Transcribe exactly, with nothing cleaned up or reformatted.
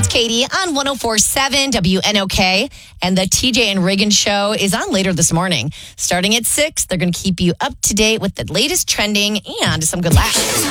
Katie on one oh four point seven W N O K. And the T J and Reagan show is on later this morning. Starting at six, they're going to keep you up to date with the latest trending and some good laughs.